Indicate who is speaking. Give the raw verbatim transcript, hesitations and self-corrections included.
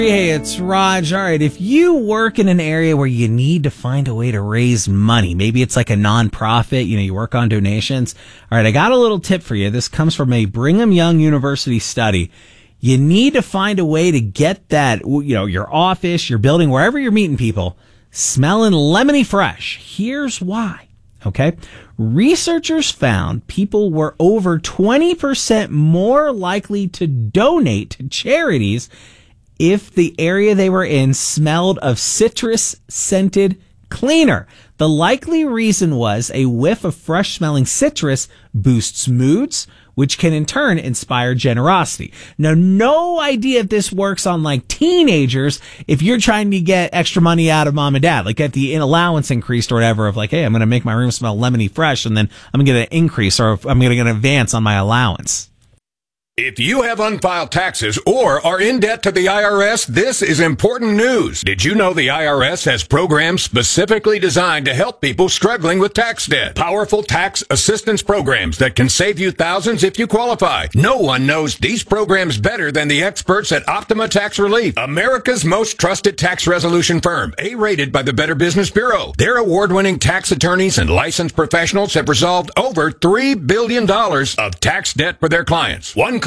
Speaker 1: Hey, it's Raj. All right, if you work in an area where you need to find a way to raise money, maybe it's like a nonprofit, you know, you work on donations. All right, I got a little tip for you. This comes from a Brigham Young University study. You need to find a way to get that, you know, your office, your building, wherever you're meeting people, smelling lemony fresh. Here's why. Okay. Researchers found people were over twenty percent more likely to donate to charities if the area they were in smelled of citrus-scented cleaner. The likely reason was a whiff of fresh-smelling citrus boosts moods, which can in turn inspire generosity. Now, no idea if this works on like teenagers if you're trying to get extra money out of mom and dad, like get the allowance increased or whatever of like, hey, I'm going to make my room smell lemony fresh and then I'm going to get an increase or I'm going to get an advance on my allowance.
Speaker 2: If you have unfiled taxes or are in debt to the I R S, this is important news. Did you know the I R S has programs specifically designed to help people struggling with tax debt? Powerful tax assistance programs that can save you thousands if you qualify. No one knows these programs better than the experts at Optima Tax Relief, America's most trusted tax resolution firm, A-rated by the Better Business Bureau. Their award-winning tax attorneys and licensed professionals have resolved over three billion dollars of tax debt for their clients. One